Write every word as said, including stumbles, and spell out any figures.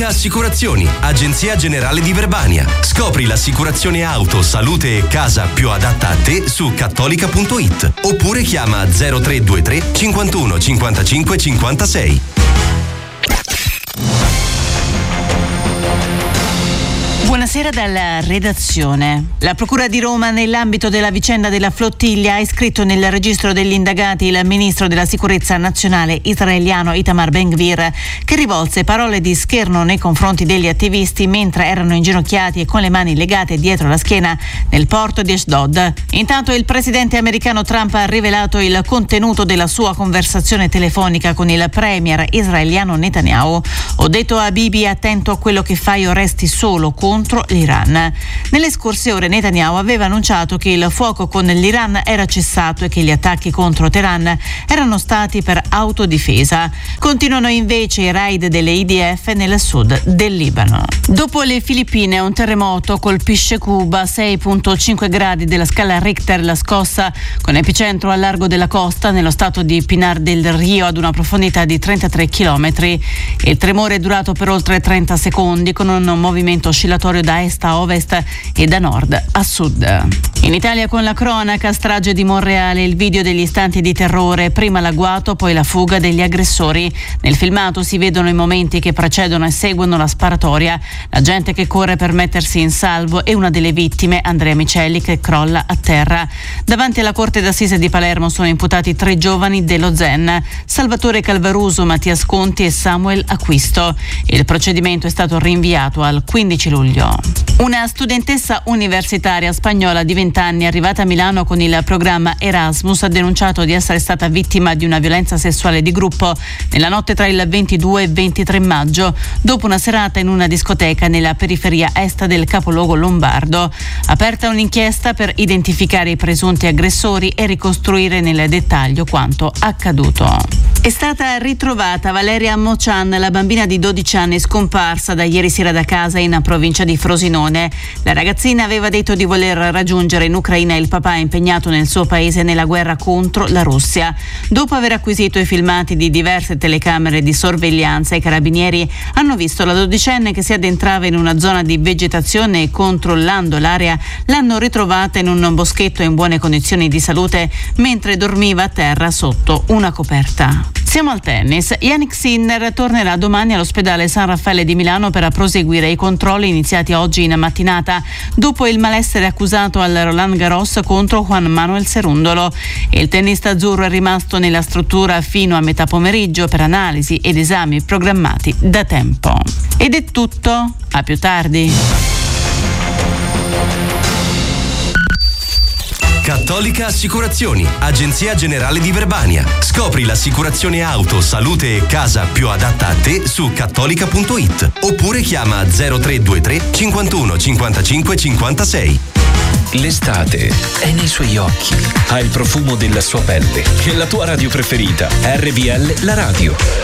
Cattolica Assicurazioni, agenzia generale di Verbania. Scopri l'assicurazione auto, salute e casa più adatta a te su cattolica punto it oppure chiama zero tre due tre cinquantuno cinquantacinque cinquantasei. Buonasera dalla redazione. La Procura di Roma, nell'ambito della vicenda della flottiglia, ha iscritto nel registro degli indagati il ministro della sicurezza nazionale israeliano Itamar Ben-Gvir, che rivolse parole di scherno nei confronti degli attivisti mentre erano inginocchiati e con le mani legate dietro la schiena nel porto di Ashdod. Intanto il presidente americano Trump ha rivelato il contenuto della sua conversazione telefonica con il premier israeliano Netanyahu. Ho detto a Bibi: attento a quello che fai o resti solo contro l'Iran. Nelle scorse ore Netanyahu aveva annunciato che il fuoco con l'Iran era cessato e che gli attacchi contro Teheran erano stati per autodifesa. Continuano invece i raid delle I D F nel sud del Libano. Dopo le Filippine, un terremoto colpisce Cuba, sei virgola cinque gradi della scala Richter, la scossa con epicentro al largo della costa nello stato di Pinar del Rio ad una profondità di trentatré chilometri. Il tremore è durato per oltre trenta secondi con un movimento oscillatorio da est a ovest e da nord a sud. In Italia con la cronaca, strage di Monreale, il video degli istanti di terrore, prima l'agguato, poi la fuga degli aggressori. Nel filmato si vedono i momenti che precedono e seguono la sparatoria, la gente che corre per mettersi in salvo e una delle vittime, Andrea Micelli, che crolla a terra. Davanti alla Corte d'Assise di Palermo sono imputati tre giovani dello Zen, Salvatore Calvaruso, Mattias Conti e Samuel Acquisto. Il procedimento è stato rinviato al quindici luglio. Una studentessa universitaria spagnola di venti anni arrivata a Milano con il programma Erasmus ha denunciato di essere stata vittima di una violenza sessuale di gruppo nella notte tra il ventidue e ventitré maggio, dopo una serata in una discoteca nella periferia est del capoluogo lombardo. Aperta un'inchiesta per identificare i presunti aggressori e ricostruire nel dettaglio quanto accaduto. È stata ritrovata Valeria Mocian, la bambina di dodici anni scomparsa da ieri sera da casa in provincia di Frosinone. La ragazzina aveva detto di voler raggiungere in Ucraina il papà impegnato nel suo paese nella guerra contro la Russia. Dopo aver acquisito i filmati di diverse telecamere di sorveglianza, i carabinieri hanno visto la dodicenne che si addentrava in una zona di vegetazione e, controllando l'area, l'hanno ritrovata in un boschetto in buone condizioni di salute mentre dormiva a terra sotto una coperta. Siamo al tennis. Jannik Sinner tornerà domani all'ospedale San Raffaele di Milano per proseguire i controlli iniziati oggi in mattinata dopo il malessere accusato al Roland Garros contro Juan Manuel Cerundolo. Il tennista azzurro è rimasto nella struttura fino a metà pomeriggio per analisi ed esami programmati da tempo. Ed è tutto. A più tardi. Cattolica Assicurazioni, agenzia generale di Verbania. Scopri l'assicurazione auto, salute e casa più adatta a te su cattolica punto it oppure chiama zero tre due tre cinquantuno cinquantacinque cinquantasei. L'estate è nei suoi occhi, ha il profumo della sua pelle e la tua radio preferita, R V L La Radio.